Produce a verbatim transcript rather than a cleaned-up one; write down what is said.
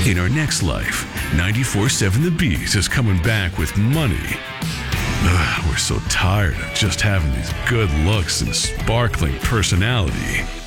In our next life, ninety-four seven The Bees is coming back with money. Ugh, we're so tired of just having these good looks and sparkling personality.